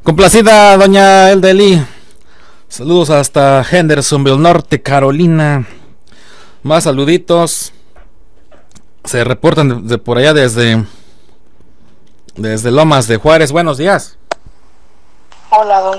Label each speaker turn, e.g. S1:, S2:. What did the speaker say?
S1: Complacida, doña Eldeli. Saludos hasta Hendersonville, Norte Carolina. Más saluditos. Se reportan de por allá desde Lomas de Juárez. Buenos días.
S2: Hola, don